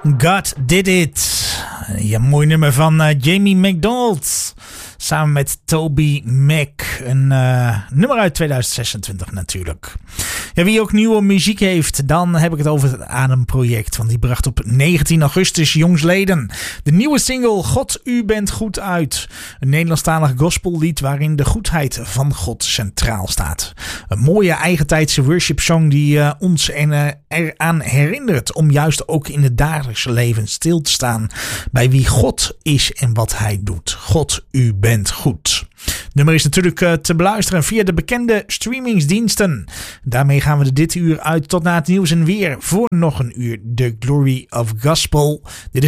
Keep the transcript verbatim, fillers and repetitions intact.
God Did It. Ja, mooi nummer van uh, Jamie McDonald. Samen met Toby Mac. Een uh, nummer uit tweeduizend zesentwintig natuurlijk. Ja, wie ook nieuwe muziek heeft, dan heb ik het over het Adem-project. Want die bracht op negentien augustus jongsleden de nieuwe single God, U bent goed uit. Een Nederlandstalig gospellied waarin de goedheid van God centraal staat. Een mooie eigentijdse worshipsong die uh, ons en, uh, eraan herinnert om juist ook in het dagelijkse leven stil te staan bij wie God is en wat hij doet. God, U bent goed. Het nummer is natuurlijk uh, te beluisteren via de bekende streamingsdiensten. Daarmee gaan we er dit uur uit tot na het nieuws en weer voor nog een uur The Glory of Gospel. Dit is